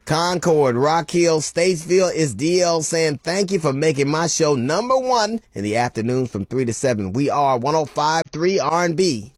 Concord, Rock Hill, Statesville, it's DL saying thank you for making my show #1 in the afternoons from 3 to 7. We are 105.3 R&B.